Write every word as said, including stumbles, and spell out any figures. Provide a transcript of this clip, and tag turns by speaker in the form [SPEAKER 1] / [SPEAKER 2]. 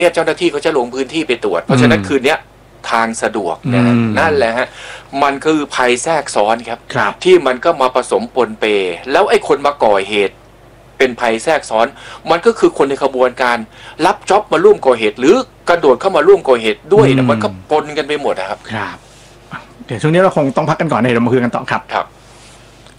[SPEAKER 1] เนี่ยเจ้าหน้าที่เขาจะลงพื้นที่ไปตรวจเพราะฉะนั้นคืนนี้ทางสะดวกนะนั่นแหละฮะมันคือภัยแทรกซ้อนครับที่มันก็มาผสมปนเปแล้วไอ้คนมาก่อเหตุเป็นภัยแทรกซ้อนมันก็คือคนในขบวนการรับจ็อบมาร่วมก่อเหตุหรือกระโดดเข้ามาร่วมก่อเหตุด้วยนะมันก็ปนกันไปหมดนะครับ
[SPEAKER 2] ครับเดี๋ยวช่วงนี้เราคงต้องพักกันก่อนเดี๋ยวเรามาคุยกันต่อครับ
[SPEAKER 1] ครับ